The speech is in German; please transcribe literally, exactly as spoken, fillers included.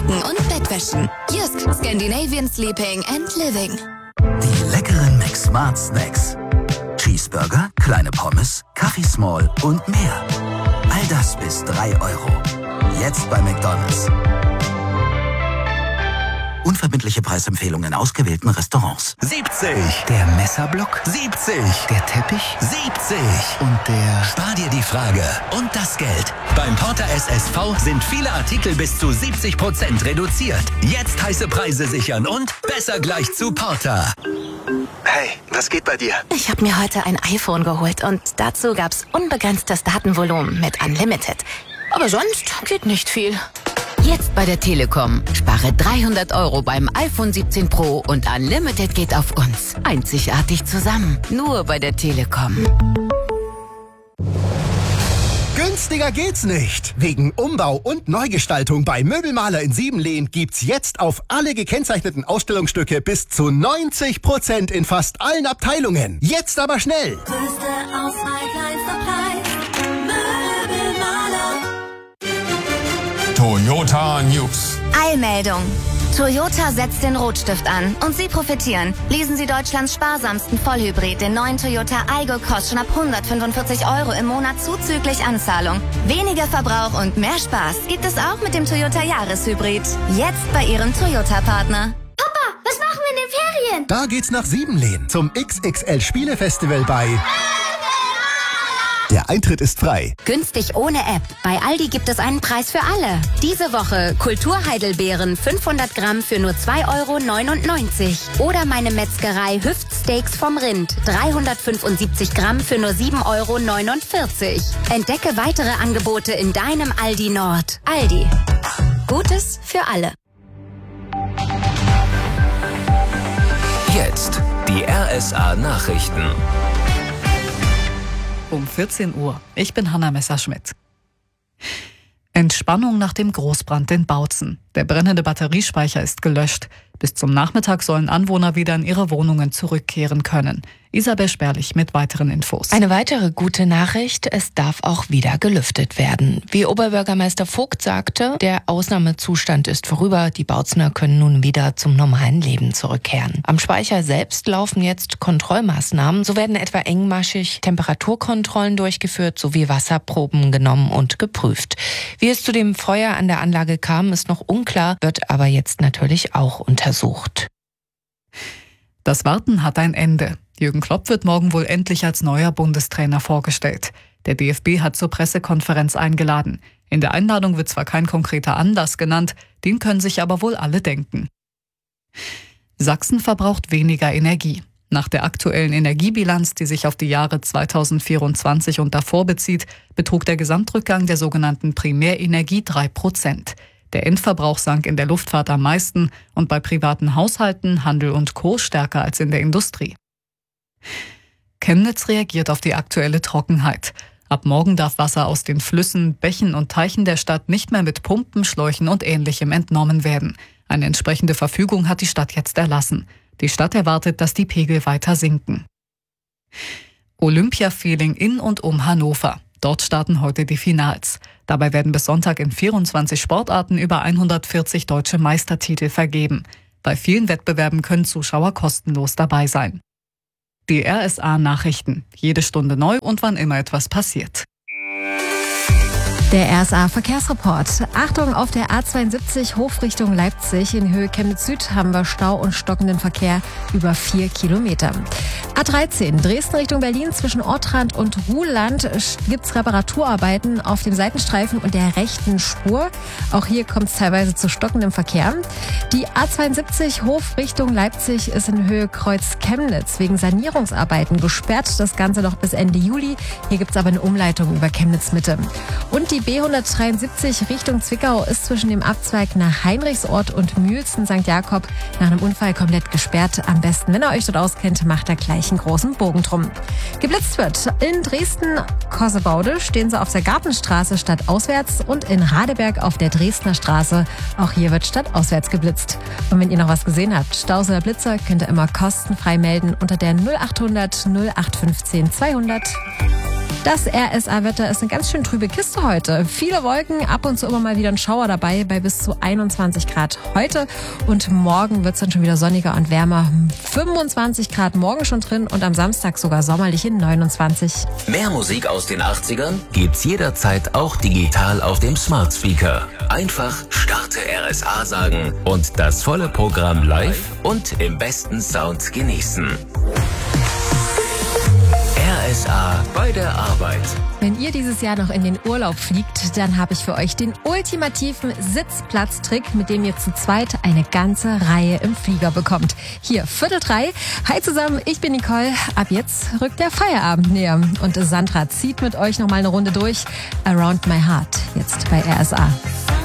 Decken und Bettwäschen. Jysk, Scandinavian Sleeping and Living. Die leckeren McSmart Snacks. Cheeseburger, kleine Pommes, Kaffee Small und mehr. All das bis drei Euro. Jetzt bei McDonald's. Unverbindliche Preisempfehlungen in ausgewählten Restaurants. siebzig. Der Messerblock. siebzig. Der Teppich. siebzig. Und der... Spar dir die Frage und das Geld. Beim Porter S S V sind viele Artikel bis zu siebzig Prozent reduziert. Jetzt heiße Preise sichern und besser gleich zu Porter. Hey, was geht bei dir? Ich habe mir heute ein iPhone geholt und dazu gab's unbegrenztes Datenvolumen mit Unlimited. Aber sonst geht nicht viel. Jetzt bei der Telekom. Spare dreihundert Euro beim iPhone siebzehn Pro und Unlimited geht auf uns. Einzigartig zusammen. Nur bei der Telekom. Günstiger geht's nicht. Wegen Umbau und Neugestaltung bei Möbelmaler in Siebenlehn gibt's jetzt auf alle gekennzeichneten Ausstellungsstücke bis zu neunzig Prozent in fast allen Abteilungen. Jetzt aber schnell. Größte Auswahl, kleinster Preis. Möbelmaler. Toyota News. Eilmeldung. Toyota setzt den Rotstift an und Sie profitieren. Lesen Sie Deutschlands sparsamsten Vollhybrid, den neuen Toyota Aygo, kostet schon ab hundertfünfundvierzig Euro im Monat zuzüglich Anzahlung. Weniger Verbrauch und mehr Spaß gibt es auch mit dem Toyota Jahreshybrid. Jetzt bei Ihrem Toyota-Partner. Papa, was machen wir in den Ferien? Da geht's nach Siebenlehn zum X X L-Spielefestival bei... Der Eintritt ist frei. Günstig ohne App. Bei Aldi gibt es einen Preis für alle. Diese Woche Kulturheidelbeeren fünfhundert Gramm für nur zwei Euro neunundneunzig. Oder meine Metzgerei Hüftsteaks vom Rind dreihundertfünfundsiebzig Gramm für nur sieben Euro neunundvierzig. Entdecke weitere Angebote in deinem Aldi Nord. Aldi. Gutes für alle. Jetzt die R S A Nachrichten. Um vierzehn Uhr. Ich bin Hanna Messerschmidt. Entspannung nach dem Großbrand in Bautzen. Der brennende Batteriespeicher ist gelöscht. Bis zum Nachmittag sollen Anwohner wieder in ihre Wohnungen zurückkehren können. Isabel Sperlich mit weiteren Infos. Eine weitere gute Nachricht, es darf auch wieder gelüftet werden. Wie Oberbürgermeister Vogt sagte, der Ausnahmezustand ist vorüber. Die Bautzener können nun wieder zum normalen Leben zurückkehren. Am Speicher selbst laufen jetzt Kontrollmaßnahmen. So werden etwa engmaschig Temperaturkontrollen durchgeführt sowie Wasserproben genommen und geprüft. Wie es zu dem Feuer an der Anlage kam, ist noch unklar, wird aber jetzt natürlich auch untersucht. Das Warten hat ein Ende. Jürgen Klopp wird morgen wohl endlich als neuer Bundestrainer vorgestellt. Der D F B hat zur Pressekonferenz eingeladen. In der Einladung wird zwar kein konkreter Anlass genannt, den können sich aber wohl alle denken. Sachsen verbraucht weniger Energie. Nach der aktuellen Energiebilanz, die sich auf die Jahre zweitausendvierundzwanzig und davor bezieht, betrug der Gesamtrückgang der sogenannten Primärenergie drei Prozent. Der Endverbrauch sank in der Luftfahrt am meisten und bei privaten Haushalten, Handel und Co. stärker als in der Industrie. Chemnitz reagiert auf die aktuelle Trockenheit. Ab morgen darf Wasser aus den Flüssen, Bächen und Teichen der Stadt nicht mehr mit Pumpen, Schläuchen und Ähnlichem entnommen werden. Eine entsprechende Verfügung hat die Stadt jetzt erlassen. Die Stadt erwartet, dass die Pegel weiter sinken. Olympia-Feeling in und um Hannover. Dort starten heute die Finals. Dabei werden bis Sonntag in vierundzwanzig Sportarten über hundertvierzig deutsche Meistertitel vergeben. Bei vielen Wettbewerben können Zuschauer kostenlos dabei sein. Die R S A Nachrichten. Jede Stunde neu und wann immer etwas passiert. Der R S A Verkehrsreport. Achtung, auf der A zweiundsiebzig Hof Richtung Leipzig in Höhe Chemnitz Süd haben wir Stau und stockenden Verkehr über vier Kilometer. A dreizehn Dresden Richtung Berlin zwischen Ortrand und Ruhland gibt's Reparaturarbeiten auf dem Seitenstreifen und der rechten Spur. Auch hier kommt es teilweise zu stockendem Verkehr. Die A zweiundsiebzig Hof Richtung Leipzig ist in Höhe Kreuz Chemnitz wegen Sanierungsarbeiten gesperrt. Das Ganze noch bis Ende Juli. Hier gibt's aber eine Umleitung über Chemnitz Mitte. Und die B hundertdreiundsiebzig Richtung Zwickau ist zwischen dem Abzweig nach Heinrichsort und Mühlsten Sankt Jakob nach einem Unfall komplett gesperrt. Am besten, wenn ihr euch dort auskennt, macht da gleich einen großen Bogen drum. Geblitzt wird in Dresden-Kossebaude, stehen sie auf der Gartenstraße stadtauswärts und in Radeberg auf der Dresdner Straße. Auch hier wird stadtauswärts geblitzt. Und wenn ihr noch was gesehen habt, Staus oder Blitzer, könnt ihr immer kostenfrei melden unter der null achthundert null acht fünfzehn zweihundert. Das R S A-Wetter ist eine ganz schön trübe Kiste heute. Viele Wolken, ab und zu immer mal wieder ein Schauer dabei bei bis zu einundzwanzig Grad heute. Und morgen wird es dann schon wieder sonniger und wärmer. fünfundzwanzig Grad morgen schon drin und am Samstag sogar sommerlich in neunundzwanzig. Mehr Musik aus den achtzigern gibt's jederzeit auch digital auf dem Smart Speaker. Einfach Starte R S A sagen und das volle Programm live und im besten Sound genießen. R S A bei der Arbeit. Wenn ihr dieses Jahr noch in den Urlaub fliegt, dann habe ich für euch den ultimativen Sitzplatztrick, mit dem ihr zu zweit eine ganze Reihe im Flieger bekommt. Hier, Viertel drei. Hi zusammen, ich bin Nicole. Ab jetzt rückt der Feierabend näher. Und Sandra zieht mit euch nochmal eine Runde durch. Around My Heart, jetzt bei R S A.